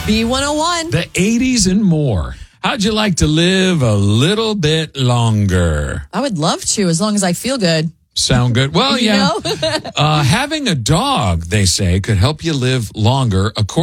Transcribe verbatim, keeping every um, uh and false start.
B one oh one. The eighties and more. How'd you like to live a little bit longer? I would love to, as long as I feel good. Sound good? Well, You yeah. know? uh, having a dog, they say, could help you live longer, according